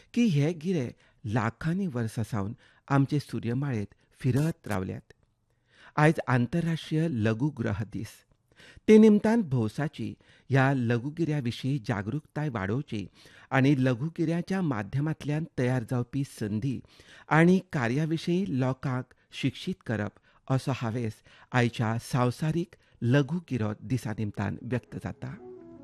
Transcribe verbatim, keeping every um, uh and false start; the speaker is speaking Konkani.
की हे गिरे लाखांनी वर्सां सावन आमचे सूर्यमाळेंत फिरत रावल्यात. आयज आंतरराष्ट्रीय लघु ग्रह दीस. ते निमतान भौसाची ह्या लघुगिऱ्या विशीं जागरूकताय वाडोवची आनी लघुगिऱ्याच्या माध्यमांतल्यान तयार जावपी संधी आनी कार्या विशीं लोकांक शिक्षीत करप असो हावेस आयच्या संवसारीक लघुगिरो दिसा निमतान व्यक्त जाता.